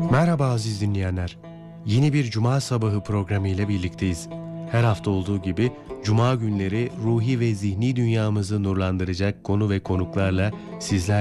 Merhaba aziz dinleyenler. Yeni bir Cuma sabahı programı ile birlikteyiz. Her hafta olduğu gibi Cuma günleri ruhi ve zihni dünyamızı nurlandıracak konu ve konuklarla sizler